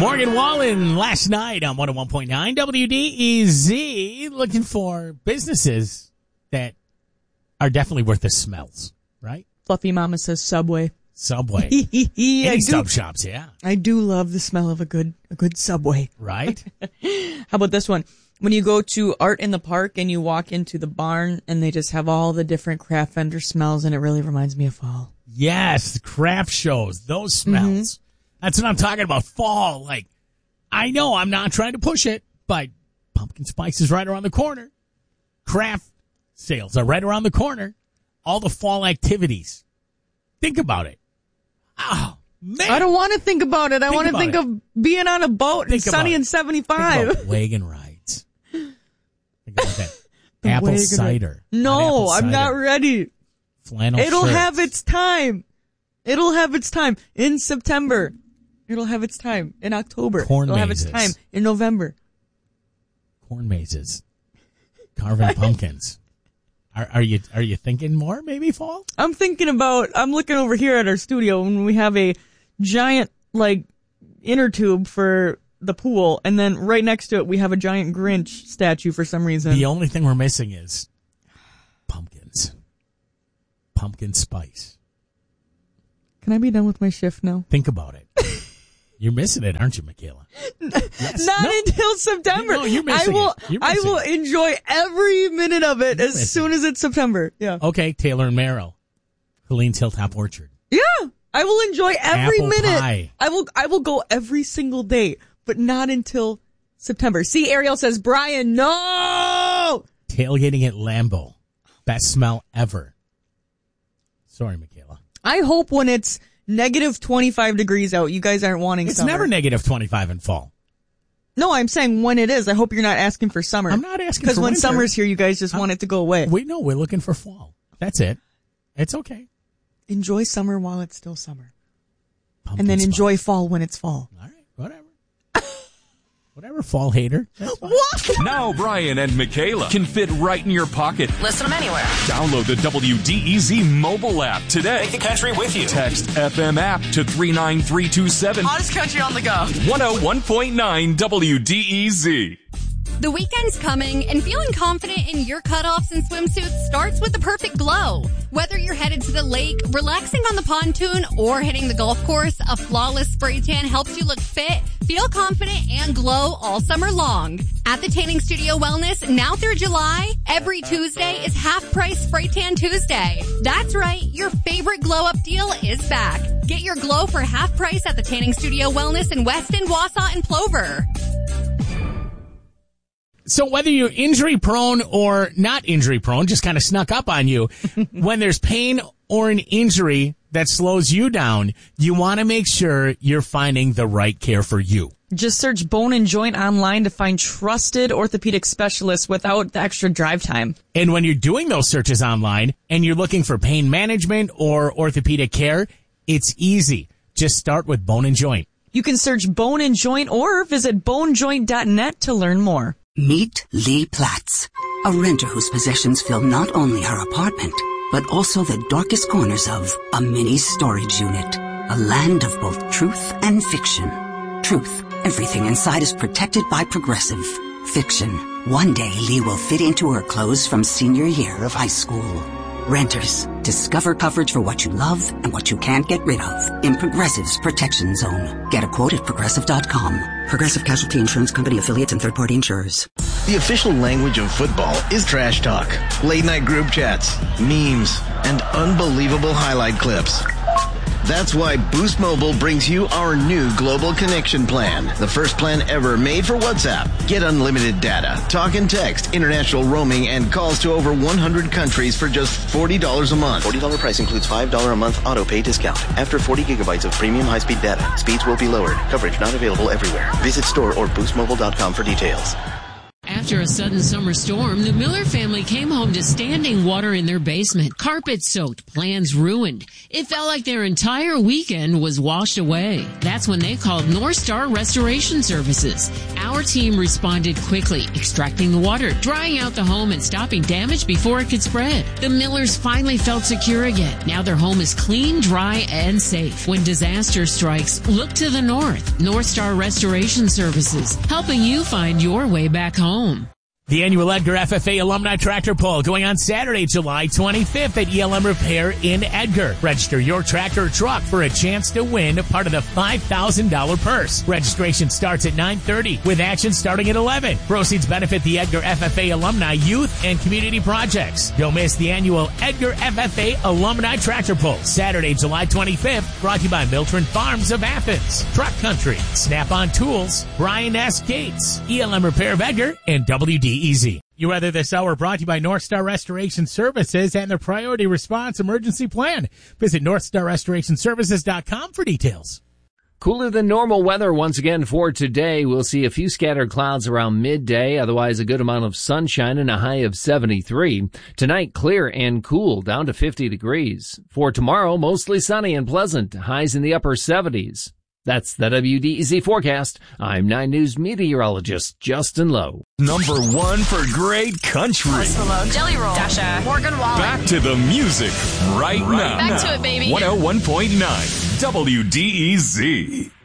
Morgan Wallen last night on 101.9 WDEZ, looking for businesses that are definitely worth the smells, right? Fluffy Mama says Subway. Subway. Any sub shops, yeah. I do love the smell of a good Subway. Right? How about this one? When you go to Art in the Park and you walk into the barn and they just have all the different craft vendor smells, and it really reminds me of fall. Yes, the craft shows, those smells. That's what I'm talking about, fall. Like, I know I'm not trying to push it, but pumpkin spice is right around the corner. Craft sales are right around the corner. All the fall activities. Think about it. Oh, man. I don't want to think about it. I want to think of being on a boat and sunny and 75. Think about wagon rides. Think about that. Apple cider. No, I'm not ready. Flannel It'll shirts. have its time. It'll have its time in September. It'll have its time in October. Corn It'll mazes. have its time in November. Corn mazes. Carving pumpkins. Are you thinking more maybe fall? I'm looking over here at our studio and we have a giant inner tube for the pool, and then right next to it we have a giant Grinch statue for some reason. The only thing we're missing is pumpkins. Pumpkin spice. Can I be done with my shift now? Think about it. You're missing it, aren't you, Michaela? Yes. Not until September. No, you're missing it. I will enjoy every minute of it as soon as it's September. Yeah. Okay, Taylor and Merrill. Helene's Hilltop Orchard. Yeah. I will enjoy every Apple minute. pie. I will go every single day, but not until September. See, Ariel says, Brian, no! Tailgating at Lambeau. Best smell ever. Sorry, Michaela. I hope when it's negative 25 degrees out, you guys aren't wanting It's summer. never negative 25 in fall. No, I'm saying when it is. I hope you're not asking for summer. I'm not asking for Because when winter. summer's here, you guys just want it to go away. We're looking for fall. That's it. It's okay. Enjoy summer while it's still summer. Pumpkin And then spice. enjoy fall when it's fall. All right, whatever. Whatever, fall hater. That's fine. What? Now Brian and Michaela can fit right in your pocket. Listen them anywhere. Download the WDEZ mobile app today. Take the country with you. Text FM app to 39327. Hottest country on the go. 101.9 WDEZ. The weekend's coming, and feeling confident in your cutoffs and swimsuits starts with the perfect glow. Whether you're headed to the lake, relaxing on the pontoon, or hitting the golf course, a flawless spray tan helps you look fit, feel confident, and glow all summer long. At the Tanning Studio Wellness, now through July, every Tuesday is half-price Spray Tan Tuesday. That's right, your favorite glow-up deal is back. Get your glow for half price at the Tanning Studio Wellness in Weston, Wausau, and Plover. So whether you're injury prone or not injury prone, just kind of snuck up on you, when there's pain or an injury that slows you down, you want to make sure you're finding the right care for you. Just search Bone and Joint online to find trusted orthopedic specialists without the extra drive time. And when you're doing those searches online and you're looking for pain management or orthopedic care, it's easy. Just start with Bone and Joint. You can search Bone and Joint or visit bonejoint.net to learn more. Meet Lee Platts, a renter whose possessions fill not only her apartment, but also the darkest corners of a mini storage unit. A land of both truth and fiction. Truth, everything inside is protected by Progressive. Fiction, one day Lee will fit into her clothes from senior year of high school. Renters, discover coverage for what you love and what you can't get rid of in Progressive's Protection Zone. Get a quote at Progressive.com. Progressive Casualty Insurance Company affiliates and third-party insurers. The official language of football is trash talk, late-night group chats, memes, and unbelievable highlight clips. That's why Boost Mobile brings you our new Global Connection Plan, the first plan ever made for WhatsApp. Get unlimited data, talk and text, international roaming, and calls to over 100 countries for just $40 a month. $40 price includes $5 a month auto pay discount. After 40 gigabytes of premium high-speed data, speeds will be lowered. Coverage not available everywhere. Visit store or boostmobile.com for details. After a sudden summer storm, the Miller family came home to standing water in their basement, carpet soaked, plans ruined. It felt like their entire weekend was washed away. That's when they called North Star Restoration Services. Our team responded quickly, extracting the water, drying out the home, and stopping damage before it could spread. The Millers finally felt secure again. Now their home is clean, dry, and safe. When disaster strikes, look to the north. North Star Restoration Services, helping you find your way back home. The annual Edgar FFA Alumni Tractor Pull going on Saturday, July 25th at ELM Repair in Edgar. Register your tractor or truck for a chance to win part of the $5,000 purse. Registration starts at 9:30 with action starting at 11. Proceeds benefit the Edgar FFA Alumni Youth and Community Projects. Don't miss the annual Edgar FFA Alumni Tractor Pull, Saturday, July 25th, brought to you by Miltron Farms of Athens, Truck Country, Snap-on Tools, Brian S. Gates, ELM Repair of Edgar, and WD Easy. Your weather this hour brought to you by North Star Restoration Services and their Priority Response Emergency Plan. Visit NorthstarRestorationServices.com for details. Cooler than normal weather once again for today. We'll see a few scattered clouds around midday, otherwise a good amount of sunshine and a high of 73. Tonight, clear and cool, down to 50 degrees. For tomorrow, mostly sunny and pleasant, highs in the upper 70s. That's the WDEZ forecast. I'm 9 News meteorologist Justin Lowe. Number 1 for great country. Jelly Roll. Dasha. Morgan Wallen. Back to the music right now. Back to it, baby. 101.9 WDEZ.